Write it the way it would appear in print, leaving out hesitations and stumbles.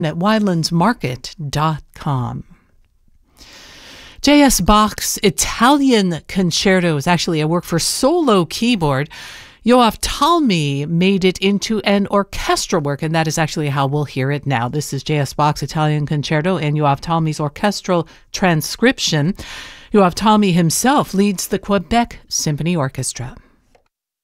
at winelandsmarket.com. J.S. Bach's Italian Concerto is actually a work for solo keyboard. Yoav Talmi made it into an orchestral work, and that is actually how we'll hear it now. This is J.S. Bach's Italian Concerto and Yoav Talmi's orchestral transcription. Yoav Talmi himself leads the Quebec Symphony Orchestra.